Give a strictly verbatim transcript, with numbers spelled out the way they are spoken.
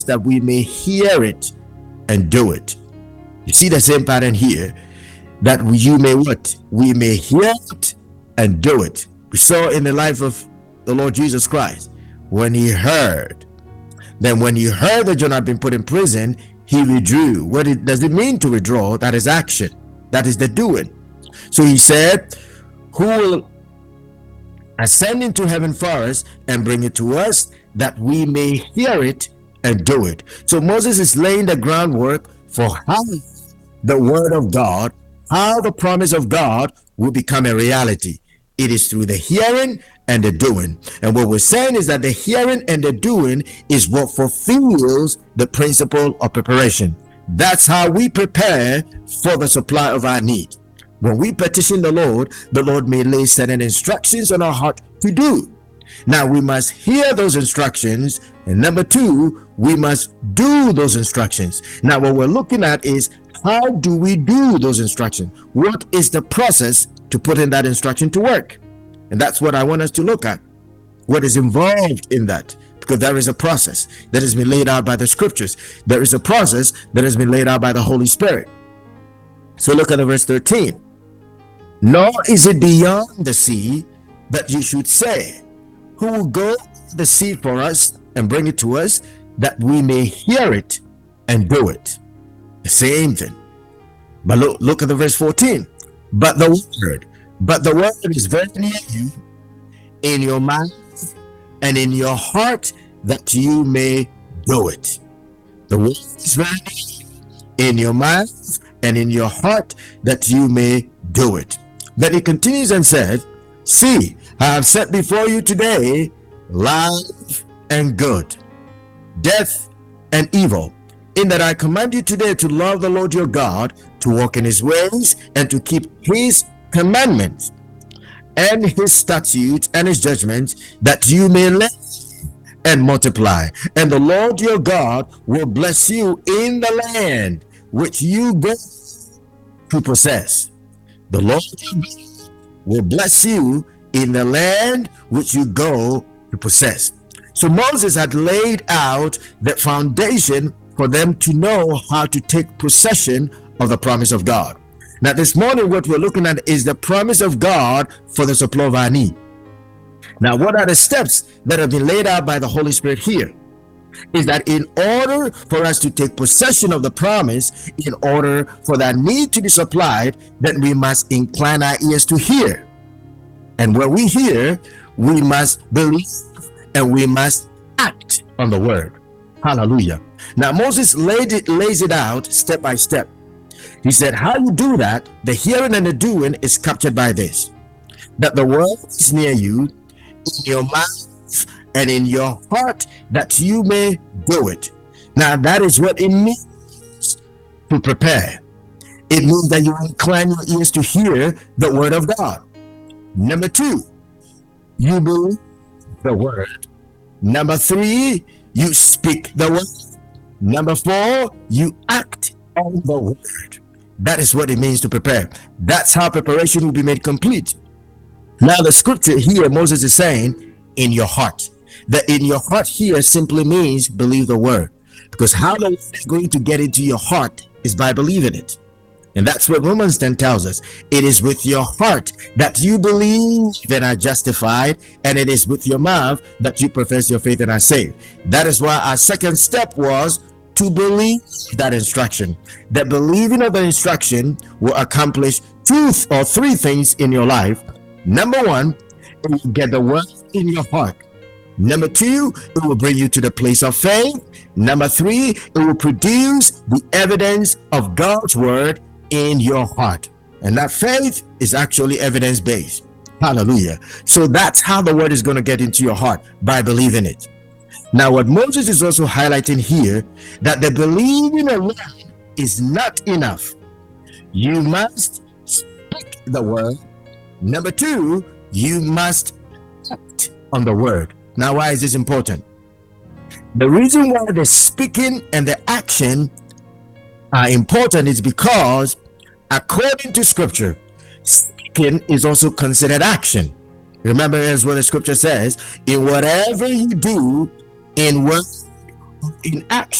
that we may hear it and do it. You see the same pattern here, that you may what? We may hear it and do it. We saw in the life of the Lord Jesus Christ, when he heard, then when he heard that John had been put in prison, he withdrew. What it, does it mean to withdraw? That is action. That is the doing. So he said, who will ascend into heaven for us and bring it to us, that we may hear it and do it. So Moses is laying the groundwork for how the word of God, how the promise of God will become a reality. It is through the hearing and the doing. And what we're saying is that the hearing and the doing is what fulfills the principle of preparation. That's how we prepare for the supply of our need. When we petition the Lord, the Lord may lay certain instructions on our heart to do. Now we must hear those instructions, and number two, we must do those instructions. Now what we're looking at is, how do we do those instructions? What is the process to put in that instruction to work? And that's what I want us to look at. What is involved in that? Because there is a process that has been laid out by the scriptures. There is a process that has been laid out by the Holy Spirit. So look at the verse thirteen. Nor is it beyond the sea that you should say, who will go the sea for us and bring it to us, that we may hear it and do it. The same thing. But look, look at the verse fourteen. But the word, but the word is very near you, in your mouth and in your heart, that you may do it. The word is very near you, in your mouth and in your heart, that you may do it. Then he continues and said, see, I have set before you today life and good, death and evil, in that I command you today to love the Lord your God, to walk in his ways, and to keep his commandments and his statutes and his judgments, that you may live and multiply. And the Lord your God will bless you in the land which you go to possess. The Lord will bless you in the land which you go to possess. So Moses had laid out the foundation for them to know how to take possession of the promise of God. Now this morning, what we're looking at is the promise of God for the supply of our need. Now, what are the steps that have been laid out by the Holy Spirit here? Is that in order for us to take possession of the promise, in order for that need to be supplied, then we must incline our ears to hear. And when we hear, we must believe and we must act on the word. Hallelujah. Now Moses laid it, lays it out step by step. He said, how you do that, the hearing and the doing, is captured by this: that the word is near you, in your mouth and in your heart, that you may do it. Now that is what it means to prepare. It means that you incline your ears to hear the word of God. Number two, you believe the word. Number three, you speak the word. Number four, you act on the word. That is what it means to prepare. That's how preparation will be made complete. Now the scripture here, Moses is saying, in your heart. The in your heart here simply means believe the word. Because how the word is going to get into your heart is by believing it. And that's what Romans ten tells us. It is with your heart that you believe and are justified, and it is with your mouth that you profess your faith and are saved. That is why our second step was to believe that instruction. The believing of the instruction will accomplish two or three things in your life. Number one, it will get the word in your heart. Number two, it will bring you to the place of faith. Number three, it will produce the evidence of God's word in your heart. And that faith is actually evidence-based. Hallelujah. So that's how the word is going to get into your heart, by believing it. Now what Moses is also highlighting here, that the believing alone is not enough. You must speak the word. Number two, you must act on the word. Now why is this important? The reason why the speaking and the action are important is because, according to scripture, speaking is also considered action. Remember, as what the scripture says, in whatever you do, in word in Acts